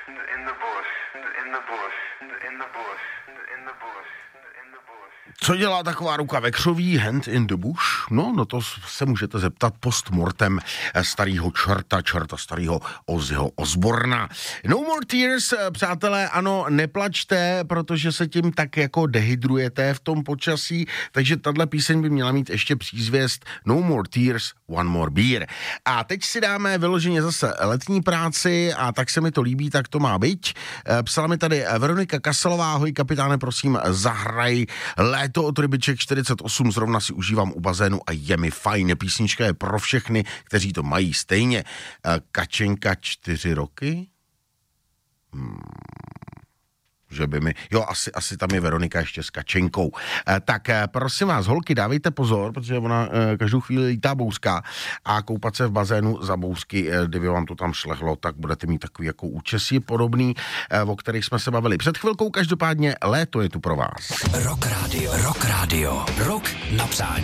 in the bush, in the bush, in the bush, in the bush, in the bush. Co dělá taková ruka ve křoví, hand in the bush? No to se můžete zeptat postmortem starýho čerta starýho Ozzyho Osborna. No more tears, přátelé, ano, neplačte, protože se tím tak jako dehydrujete v tom počasí, takže tahle píseň by měla mít ještě přízvěst No more tears, one more beer. A teď si dáme vyloženě zase letní práci a tak se mi to líbí, tak to má být. Psala mi tady Veronika Kaselová, ahoj kapitáne, prosím, zahraj Léto od Rybiček 48, zrovna si užívám u bazénu a je mi fajn. Písnička je pro všechny, kteří to mají stejně. Kačenka 4 roky? Že by mi... Jo, asi tam je Veronika ještě s Kačenkou. Tak prosím vás, holky, dávejte pozor, protože ona každou chvíli lítá bouřka a koupat se v bazénu za bouřky, kdyby vám to tam šlehlo, tak budete mít takový jako účesí podobný, o kterých jsme se bavili před chvilkou. Každopádně léto je tu pro vás. Rock Radio, rock na přání.